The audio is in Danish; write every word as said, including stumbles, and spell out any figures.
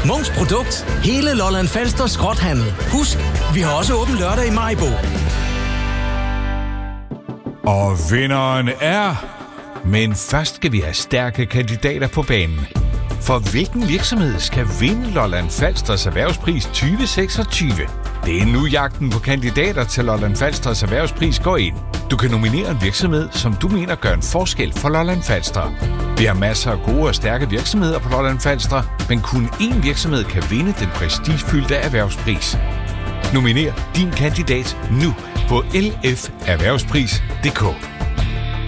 Munks Produkt. Hele Lolland Falster skrothandel. Husk, vi har også åben lørdag i Maribo. Og vinderen er... Men først skal vi have stærke kandidater på banen. For hvilken virksomhed skal vinde Lolland Falsters Erhvervspris tyve seksogtyve? Det er nu jagten på kandidater til Lolland Falsters Erhvervspris går ind. Du kan nominere en virksomhed, som du mener gør en forskel for Lolland Falster. Vi har masser af gode og stærke virksomheder på Lolland Falster, men kun én virksomhed kan vinde den prestigefyldte erhvervspris. Nominer din kandidat nu på l f erhvervspris punktum d k.